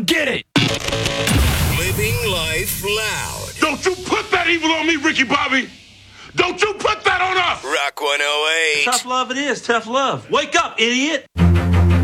Get it! Living life loud. Don't you put that evil on me, Ricky Bobby! Don't you put that on us! Rock 108. Tough love it is, tough love. Wake up, idiot!